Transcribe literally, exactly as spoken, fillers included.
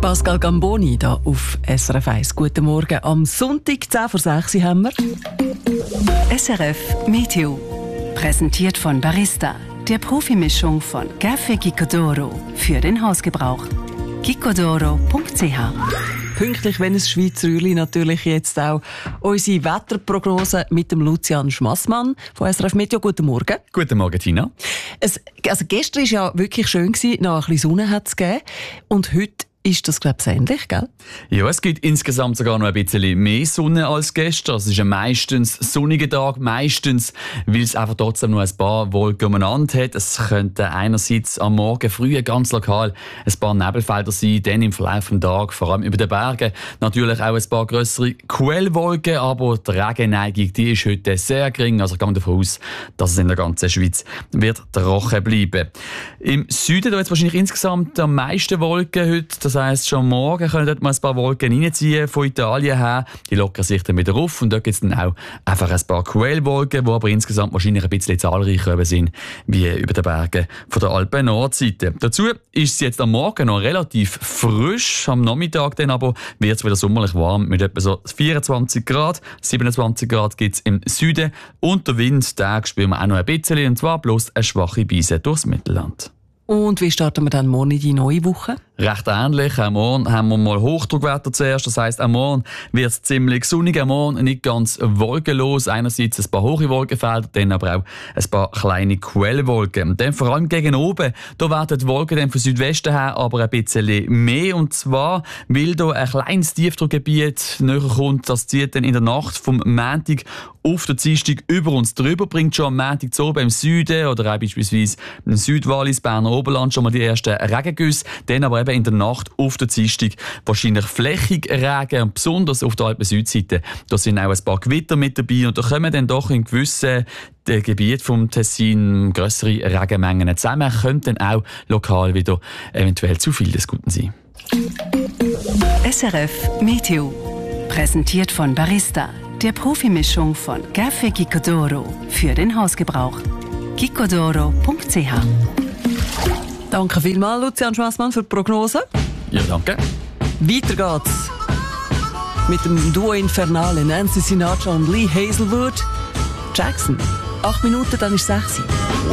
Pascal Gamboni hier auf S R F eins. Guten Morgen. Am Sonntag, zehn vor sechs haben wir S R F Meteo. Präsentiert von Barista, der Profimischung von Café Gicodoro für den Hausgebrauch. gicodoro punkt c h. Pünktlich, wenn es Schweizer Rühli, natürlich jetzt auch unsere Wetterprognose mit dem Lucian Schmassmann von S R F Meteo. Guten Morgen. Guten Morgen, Tina. Es, also gestern war ja wirklich schön, noch ein bisschen Sonne hat es gegeben. Und heute ist das, glaube ich, ähnlich, gell? Ja, es gibt insgesamt sogar noch ein bisschen mehr Sonne als gestern. Es ist ein meistens sonniger Tag, meistens, weil es einfach trotzdem noch ein paar Wolken umeinander hat. Es könnten einerseits am Morgen früh ganz lokal ein paar Nebelfelder sein, dann im Verlauf des Tages, vor allem über den Bergen, natürlich auch ein paar grössere Quellwolken, aber die Regenneigung, die ist heute sehr gering. Also ich gehe davon aus, dass es in der ganzen Schweiz wird trocken bleiben. Im Süden da jetzt wahrscheinlich insgesamt am meisten Wolken heute. Das heisst, schon morgen können dort mal ein paar Wolken reinziehen von Italien her. Die lockern sich dann wieder auf und dort gibt es dann auch einfach ein paar Quellwolken, die aber insgesamt wahrscheinlich ein bisschen zahlreicher sind wie über den Bergen von der Alpen-Nordseite. Dazu ist es jetzt am Morgen noch relativ frisch, am Nachmittag dann aber wird es wieder sommerlich warm mit etwa so vierundzwanzig Grad, siebenundzwanzig Grad gibt es im Süden und der Wind, den spüren wir auch noch ein bisschen und zwar bloß eine schwache Brise durchs Mittelland. Und wie starten wir dann morgen in die neue Woche? Recht ähnlich. Am Morgen haben wir mal Hochdruckwetter zuerst. Das heisst, am Morgen wird es ziemlich sonnig. Am Morgen nicht ganz wolkenlos. Einerseits ein paar hohe Wolkenfelder, dann aber auch ein paar kleine Quellwolken. Und dann vor allem gegen oben, da werden die Wolken dann von Südwesten her aber ein bisschen mehr. Und zwar, weil da ein kleines Tiefdruckgebiet näher kommt. Das zieht dann in der Nacht vom Montag auf den Dienstag über uns drüber. Bringt schon am Montag zu oben im Süden oder auch beispielsweise im Südwallis, Berner Oberland schon mal die ersten Regengüsse. Dann aber in der Nacht auf der Dienstag wahrscheinlich flächig Regen und besonders auf der Alpen-Südseite. Da sind auch ein paar Gewitter mit dabei und da kommen dann doch in gewissen Gebieten vom Tessin grössere Regenmengen zusammen. Könnte dann auch lokal wieder eventuell zu viel des Guten sein. S R F Meteo. Präsentiert von Barista, der Profimischung von Café Gicodoro für den Hausgebrauch. gicodoro punkt c h. Danke vielmals, Lucian Schmassmann, für die Prognose. Ja, danke. Weiter geht's mit dem Duo Infernale Nancy Sinatra und Lee Hazelwood. Jackson. Acht Minuten, dann ist sechs.